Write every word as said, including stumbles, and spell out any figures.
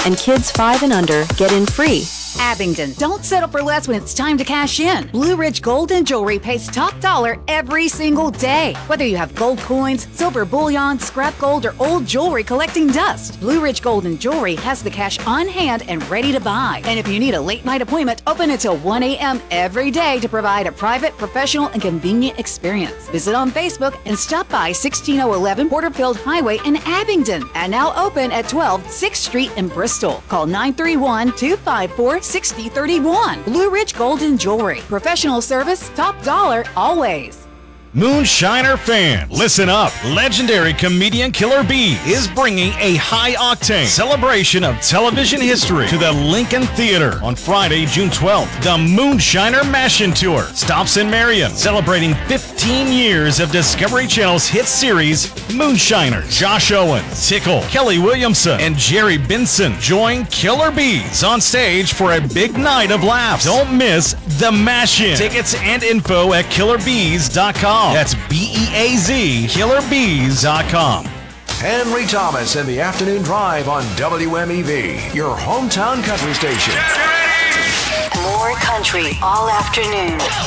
and kids five and under get in free. Abingdon, don't settle for less when it's time to cash in. Blue Ridge Gold and Jewelry pays top dollar every single day. Whether you have gold coins, silver bullion, scrap gold, or old jewelry collecting dust, Blue Ridge Gold and Jewelry has the cash on hand and ready to buy. And if you need a late night appointment, open until one a.m. every day to provide a private, professional, and convenient experience. Visit on Facebook and stop by sixteen oh eleven Porterfield Highway in Abingdon. And now open at twelve sixth Street in Bristol. Call nine three one, two five four, six oh three one. Blue Ridge Gold and Jewelry. Professional service, top dollar, always. Moonshiner fan, listen up. Legendary comedian Killer B is bringing a high-octane celebration of television history to the Lincoln Theater on Friday, June twelfth. The Moonshiner Mashin' Tour stops in Marion, celebrating fifteen years of Discovery Channel's hit series, Moonshiner. Josh Owens, Tickle, Kelly Williamson, and Jerry Benson join Killer Bees on stage for a big night of laughs. Don't miss The Mashin'. Tickets and info at killer bees dot com. That's B E A Z, killer bees dot com. Henry Thomas in the afternoon drive on W M E V, your hometown country station. More country all afternoon.